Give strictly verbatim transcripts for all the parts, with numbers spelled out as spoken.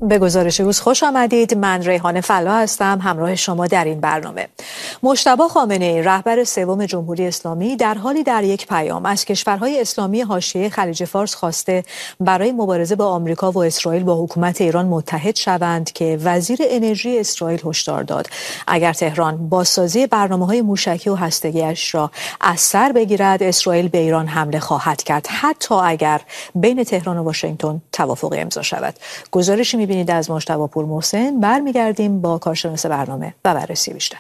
به گزارش روز خوش آمدید. من ریحانه فلا هستم همراه شما در این برنامه. مجتبی خامنه‌ای رهبر سوم جمهوری اسلامی در حالی در یک پیام از کشورهای اسلامی حاشیه خلیج فارس خواسته برای مبارزه با آمریکا و اسرائیل با حکومت ایران متحد شوند که وزیر انرژی اسرائیل هشدار داد اگر تهران بازسازی برنامه‌های موشکی و هسته‌ای‌اش را از سر بگیرد اسرائیل به ایران حمله خواهد کرد، حتی اگر بین تهران و واشنگتن توافقی امضا شود. گزارشی می‌بینید از مجتبی پورمحسن. برمیگردیم با کارشناس برنامه و بررسی بیشتر.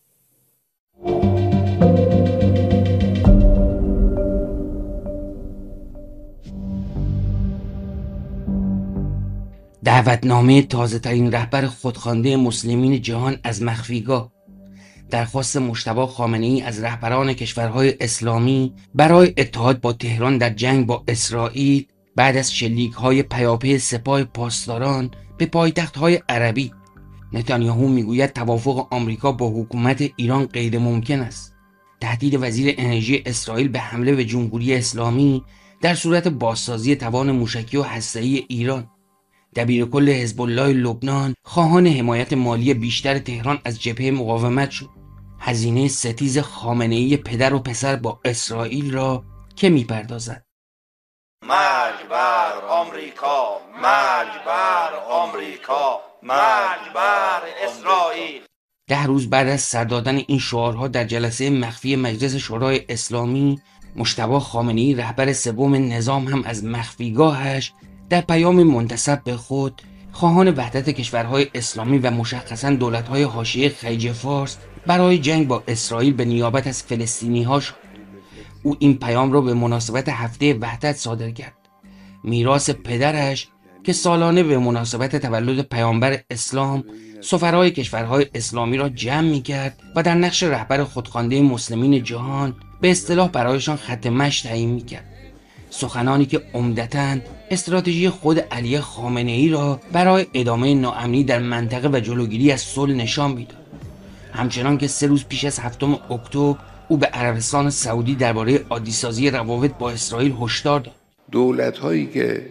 دعوتنامه تازه‌ترین رهبر خودخوانده مسلمین جهان از مخفیگاه، درخواست مجتبی خامنه‌ای از رهبران کشورهای اسلامی برای اتحاد با تهران در جنگ با اسرائیل بعد از شلیک‌های پیاپی سپاه پاسداران به پایتخت‌های عربی. نتانیاهو میگوید توافق آمریکا با حکومت ایران غیر ممکن است. تهدید وزیر انرژی اسرائیل به حمله به جمهوری اسلامی در صورت بازسازی توان موشکی و هسته‌ای ایران. دبیرکل حزب الله لبنان خواهان حمایت مالی بیشتر تهران از جبهه مقاومت شد. هزینه ستیز خامنه‌ای پدر و پسر با اسرائیل را که میپردازد؟ مرگ بر آمریکا، مرگ بر آمریکا، مرگ بر اسرائیل. ده روز بعد از سر دادن این شعارها در جلسه مخفی مجلس شورای اسلامی، مجتبی خامنه‌ای رهبر سوم نظام هم از مخفیگاهش در پیام منتسب به خود خواهان وحدت کشورهای اسلامی و مشخصاً دولت‌های حاشیه خلیج فارس برای جنگ با اسرائیل به نیابت از فلسطینی‌ها شد. او این پیام را به مناسبت هفته وحدت صادر کرد. میراث پدرش که سالانه به مناسبت تولد پیامبر اسلام سفرای کشورهای اسلامی را جمع می‌کرد و در نقش رهبر خودخوانده مسلمین جهان به اصطلاح برایشان خط مشی تعیین می‌کرد. سخنانی که عمدتاً استراتژی خود علی خامنه‌ای را برای ادامه ناامنی در منطقه و جلوگیری از صلح نشان می‌داد. همچنان که سه روز پیش از هفتم اکتبر او به عربستان سعودی درباره عادی‌سازی روابط با اسرائیل هشدار داد. دولت‌هایی که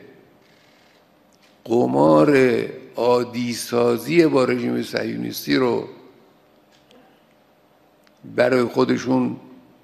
قمار عادی‌سازی با رژیم صهیونیستی رو برای خودشون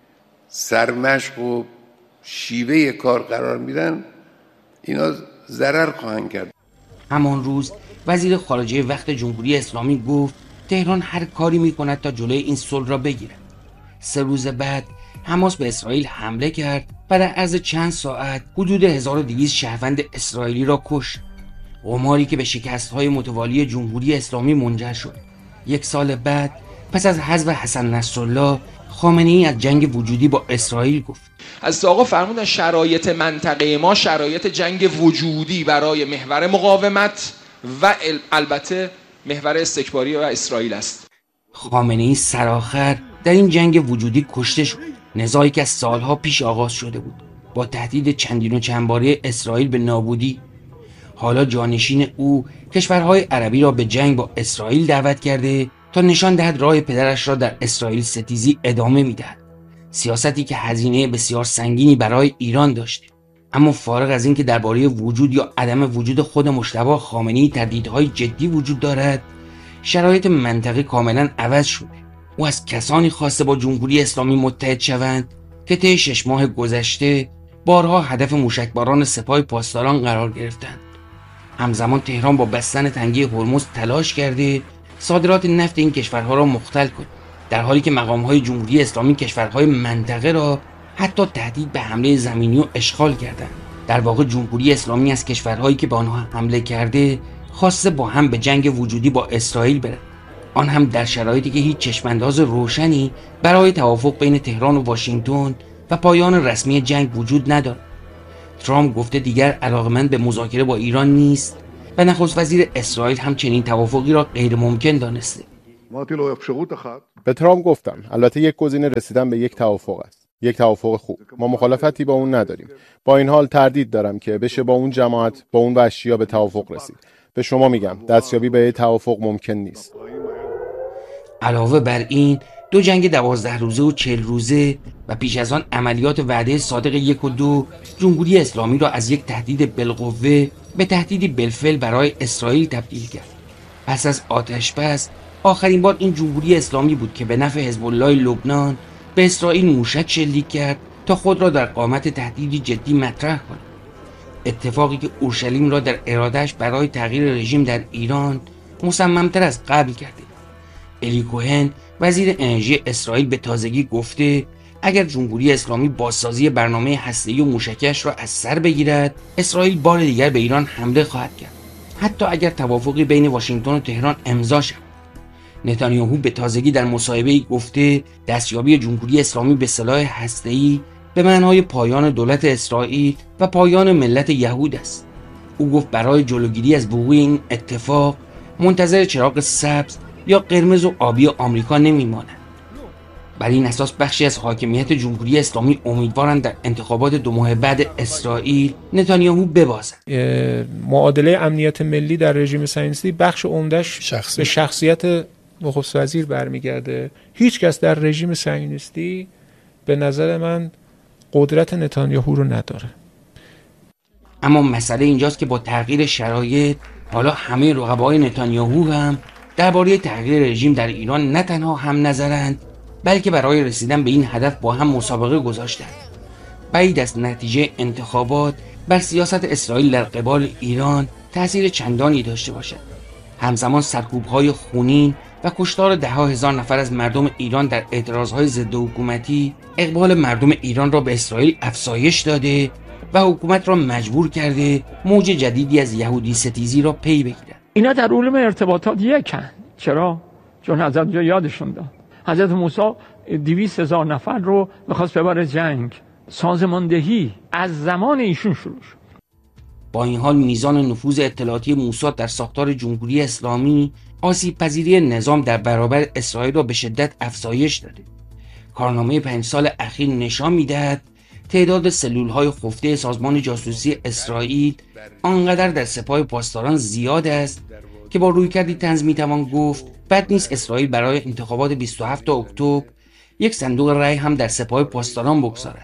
سرمشق و شیوه کار قرار میدن، اینا ضرر خواهند کرد. همان روز وزیر خارجه وقت جمهوری اسلامی گفت تهران هر کاری میکند تا جلوی این صلح را بگیرد. سه روز بعد حماس به اسرائیل حمله کرد و در عرض چند ساعت حدود هزار و دویست شهروند اسرائیلی را کشت. قماری که به شکست‌های متوالی جمهوری اسلامی منجر شد. یک سال بعد پس از حذف حسن نصرالله، خامنه‌ای از جنگ وجودی با اسرائیل گفت. از آقا فرمودن شرایط منطقه ما شرایط جنگ وجودی برای محور مقاومت و البته محور استکباری و اسرائیل است. خامنه‌ای سرآخر در این جنگ وجودی کشته شد. نزاعی که از سالها پیش آغاز شده بود با تهدید چندین و چندباره اسرائیل به نابودی. حالا جانشین او کشورهای عربی را به جنگ با اسرائیل دعوت کرده تا نشان دهد راه پدرش را در اسرائیل ستیزی ادامه میدهد. سیاستی که هزینه بسیار سنگینی برای ایران داشته. اما فارغ از این که درباره وجود یا عدم وجود خود مجتبی خامنه‌ای تردیدهای جدی وجود دارد، شرایط منطقه کاملا عوض شده. او از کسانی خواسته با جمهوری اسلامی متحد شوند که طی شش ماه گذشته بارها هدف موشکباران سپاه پاسداران قرار گرفتند. همزمان تهران با بستن تنگه هرمز تلاش کرده صادرات نفت این کشورها را مختل کند، در حالی که مقام‌های جمهوری اسلامی کشورهای منطقه را حتی تهدید به حمله زمینی و اشغال کردند. در واقع جمهوری اسلامی از کشورهایی که به آنها حمله کرده خواسته با هم به جنگ وجودی با اسرائیل برد، آن هم در شرایطی که هیچ چشمانداز روشنی برای توافق بین تهران و واشنگتن و پایان رسمی جنگ وجود ندارد. ترامپ گفته دیگر علاقمند به مذاکره با ایران نیست و نخست وزیر اسرائیل هم چنین توافقی را غیر ممکن دانسته. به ترامپ گفتم البته یک گزینه رسیدن به یک توافق است، یک توافق خوب، ما مخالفتی با اون نداریم. با این حال تردید دارم که بشه با اون جماعت با اون وحشی‌ها به توافق رسید. به شما میگم دستیابی به توافق ممکن نیست. علاوه بر این دو جنگ دوازده روزه و چهل روزه و پیش از آن عملیات وعده صادق یک و دو جمهوری اسلامی را از یک تهدید بالقوه به تهدیدی بالفعل برای اسرائیل تبدیل کرد. پس از آتش‌بس آخرین بار این جمهوری اسلامی بود که به نفع حزب الله لبنان به اسرائیل موشک شلیک کرد تا خود را در قامت تهدیدی جدی مطرح کند. اتفاقی که اورشلیم را در ارادهش برای تغییر رژیم در ایران مصممتر از قبل کرده. الی کوهن وزیر انرژی اسرائیل به تازگی گفته اگر جمهوری اسلامی بازسازی برنامه هسته‌ای و موشکی‌اش را از سر بگیرد، اسرائیل بار دیگر به ایران حمله خواهد کرد، حتی اگر توافقی بین واشنگتن و تهران امضا شود. نتانیاهو به تازگی در مصاحبه‌ای گفته دستیابی جمهوری اسلامی به سلاح هسته‌ای به معنای پایان دولت اسرائیل و پایان ملت یهود است. او گفت برای جلوگیری از وقوع این اتفاق منتظر چراغ سبز یا قرمز و آبی آمریکا نمی‌ماند. بر این اساس بخشی از حاکمیت جمهوری اسلامی امیدوارند در انتخابات دو ماه بعد اسرائیل نتانیاهو ببازد. معادله امنیت ملی در رژیم صهیونیستی بخش عمده‌اش شخصی. به شخصیت نخست وزیر برمیگرده. هیچ کس در رژیم صهیونیستی به نظر من قدرت نتانیاهو رو نداره. اما مسئله اینجاست که با تغییر شرایط حالا همه رقبای نتانیاهو هم درباره تغییر رژیم در ایران نه تنها هم نظرند، بلکه برای رسیدن به این هدف با هم مسابقه گذاشتند. بعید است نتیجه انتخابات بر سیاست اسرائیل در قبال ایران تأثیر چندانی داشته باشد. همزمان سرکوب‌های خونین و کشتار ده ها هزار نفر از مردم ایران در اعتراضهای ضد حکومتی اقبال مردم ایران را به اسرائیل افزایش داده و حکومت را مجبور کرده موج جدیدی از یهودی ستیزی را پی بگیرد. اینا در علوم ارتباطات یکن. چرا؟ چون حضرت جا یادشون داد. حضرت موسی دویست هزار نفر رو می‌خواست ببره جنگ. سازماندهی از زمان ایشون شروع شد. با این حال میزان نفوذ اطلاعاتی موساد در ساختار جمهوری اسلامی آسیب پذیری نظام در برابر اسرائیل را به شدت افزایش داده. کارنامه پنج سال اخیر نشان می‌دهد تعداد سلول‌های خفته سازمان جاسوسی اسرائیل آنقدر در سپاه پاسداران زیاد است که با رویکردی طنز می‌توان گفت بد نیست اسرائیل برای انتخابات بیست و هفتم اکتبر یک صندوق رای هم در سپاه پاسداران بگذارد.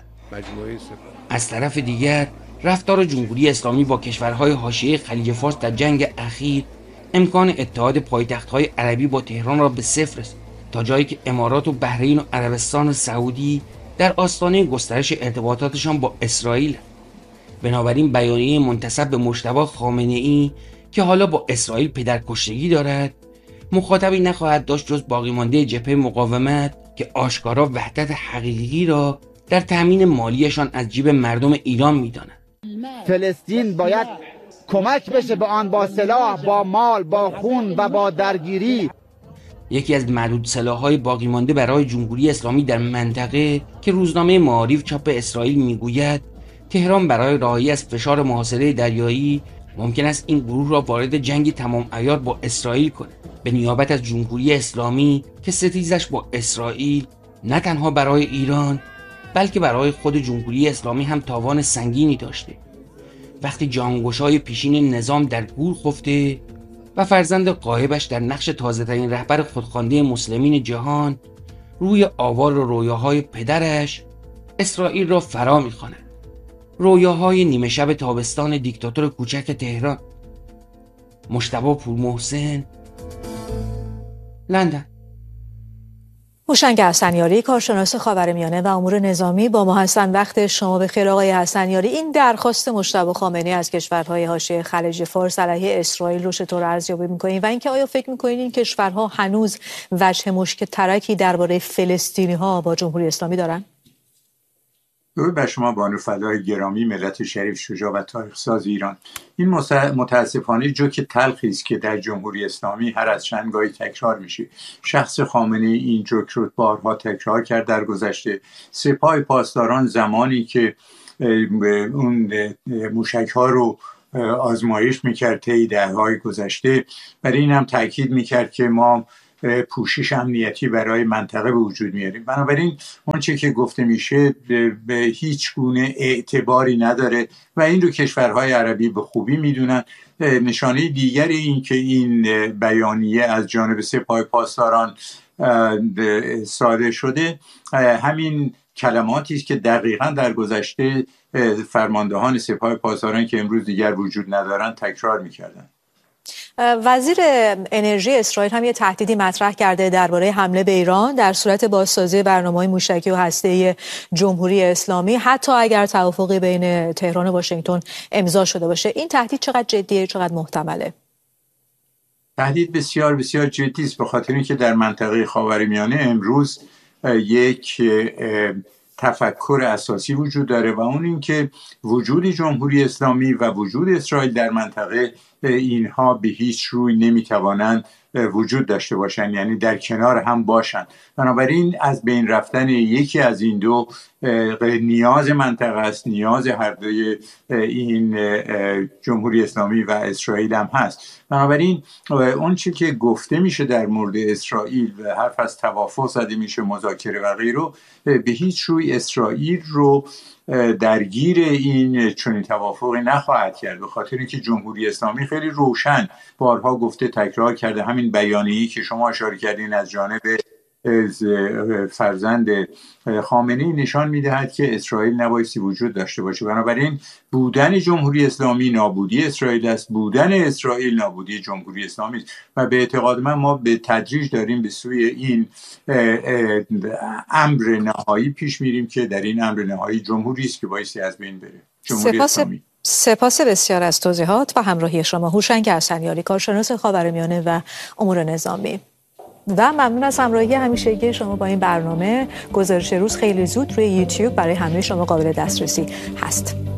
از طرف دیگر رفتار جمهوری اسلامی با کشورهای حاشیه خلیج فارس در جنگ اخیر امکان اتحاد پایتخت‌های عربی با تهران را به صفر رساند، تا جایی که امارات و بحرین و عربستان و سعودی در آستانه گسترش ارتباطاتشان با اسرائیل. بنابراین بیانیه منتسب به مجتبی خامنه‌ای که حالا با اسرائیل پدرکشتگی دارد مخاطبی نخواهد داشت جز باقی مانده جبهه مقاومت که آشکارا وحدت حقیقی را در تامین مالیشان از جیب مردم ایران می‌دانند. فلسطین باید کمک بشه به آن با سلاح، با مال، با خون و با درگیری. یکی از معدود سلاح‌های باقی مانده برای جمهوری اسلامی در منطقه که روزنامه معارف چاپ اسرائیل میگوید تهران برای رهایی از فشار محاصره دریایی ممکن است این گروه را وارد جنگی تمام عیار با اسرائیل کند، به نیابت از جمهوری اسلامی که ستیزش با اسرائیل نه تنها برای ایران بلکه برای خود جمهوری اسلامی هم تاوان سنگینی داشته. وقتی جانگوشای پیشین نظام در گور خفته و فرزند غایبش در نقش تازه‌ترین رهبر خودخوانده مسلمین جهان روی آوار و رویاهای پدرش اسرائیل را فرا می‌خواند. رویاهای نیمه شب تابستان دیکتاتور کوچک تهران. مجتبی پورمحسن، لندن. هوشنگ حسنیاری، کارشناس خاورمیانه و امور نظامی با ما هستند. وقت شما بخیر آقای حسنیاری. این درخواست مجتبی خامنه‌ای از کشورهای حاشیه خلیج فارس علیه اسرائیل رو چطور ارزیابی می‌کنید و اینکه آیا فکر می‌کنید این کشورها هنوز وجه مشک ترکی درباره فلسطینی‌ها با جمهوری اسلامی دارن؟ درود بر شما بانو فدای گرامی، ملت شریف، شجاع و تاریخ‌ساز ایران. این متاسفانه جوک تلخی است که در جمهوری اسلامی هر از چند گاهی تکرار میشه. شخص خامنه‌ای این جوک رو بارها تکرار کرد در گذشته. سپاه پاسداران زمانی که اون موشک‌ها رو آزمایش میکرد طی دهه‌های گذشته، برای این هم تاکید میکرد که ما پوشش امنیتی برای منطقه به وجود میاریم. بنابراین اون چه که گفته میشه به هیچ گونه اعتباری نداره و این رو کشورهای عربی به خوبی میدونن. نشانه دیگری این که این بیانیه از جانب سپاه پاسداران صادر شده همین کلماتی است که دقیقاً در گذشته فرماندهان سپاه پاسداران که امروز دیگر وجود ندارند تکرار می‌کردند. وزیر انرژی اسرائیل هم یه تهدیدی مطرح کرده درباره حمله به ایران در صورت بازسازی برنامه‌های موشکی و هسته‌ای جمهوری اسلامی، حتی اگر توافقی بین تهران و واشنگتن امضا شده باشه. این تهدید چقدر جدیه، چقدر محتمله؟ تهدید بسیار بسیار جدی است، به خاطر اینکه در منطقه خاورمیانه امروز یک تفکر اساسی وجود داره و اون این که وجود جمهوری اسلامی و وجود اسرائیل در منطقه اینها به هیچ روی نمیتوانند وجود داشته باشند، یعنی در کنار هم باشند. بنابراین از بین رفتن یکی از این دو نیاز منطقه است، نیاز هر دوی این جمهوری اسلامی و اسرائیل هم هست. بنابراین اون چی که گفته میشه در مورد اسرائیل و حرف از توافق زده میشه، مذاکره و غیره، به هیچ روی اسرائیل رو درگیر این چنین توافقی نخواهد کرد، به خاطر اینکه جمهوری اسلامی خیلی روشن بارها گفته، تکرار کرده. همین بیانیه‌ای که شما اشاره کردین از جانب فرزند خامنه‌ای نشان می‌دهد که اسرائیل نبایستی وجود داشته باشه. بنابراین بودن جمهوری اسلامی نابودی اسرائیل است، بودن اسرائیل نابودی جمهوری اسلامی است و به اعتقاد من ما به تدریج داریم به سوی این امر نهایی پیش میریم که در این امر نهایی جمهوری است که بایستی از بین بره. جمهوری سپاس اسلامی. سپاس بسیار از توضیحات و همراهی شما. هوشنگ حسنیاری، کارشناس خاورمیانه و امور نظامی. و ممنون از همراهی همیشگی شما با این برنامه. گزارش روز خیلی زود روی یوتیوب برای همه شما قابل دسترسی هست.